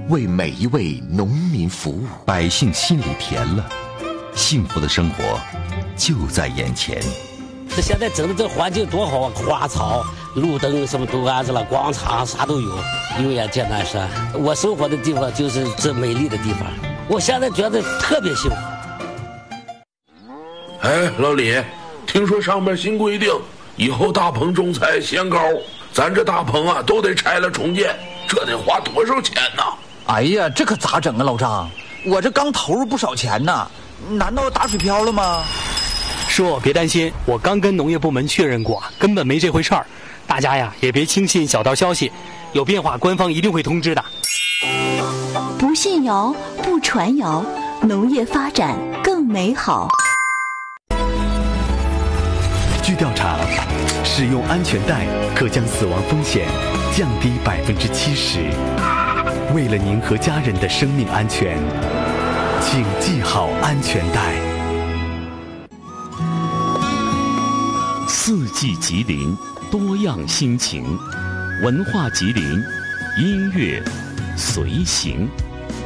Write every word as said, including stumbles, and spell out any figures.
为每一位农民服务， 百姓心里甜了，幸福的生活就在眼前。 现在整的这环境多好啊，花草、路灯什么都安置了，广场啥都有。有眼见南山，我生活的地方就是这美丽的地方，我现在觉得特别幸福。 哎，老李，听说上面新规定，以后大棚种菜限高，咱这大棚啊都得拆了重建，这得花多少钱呢？ 哎呀，这可咋整啊，老张？我这刚投入不少钱呢，难道打水漂了吗？ 叔，别担心，我刚跟农业部门确认过，根本没这回事儿。大家呀，也别轻信小道消息，有变化官方一定会通知的。 不信谣，不传谣，农业发展更美好。 据调查，使用安全带可将死亡风险降低百分之七十。为了您和家人的生命安全，请系好安全带。 四季吉林，多样心情，文化吉林，音乐随行。